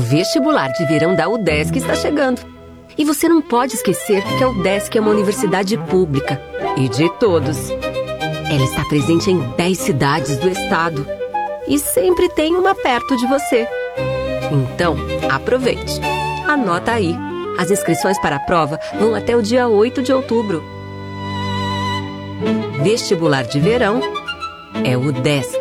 vestibular de verão da UDESC está chegando. E você não pode esquecer que a UDESC é uma universidade pública e de todos. Ela está presente em 10 cidades do estado e sempre tem uma perto de você. Então, aproveite. Anota aí. As inscrições para a prova vão até o dia 8 de outubro. Vestibular de verão é o UDESC.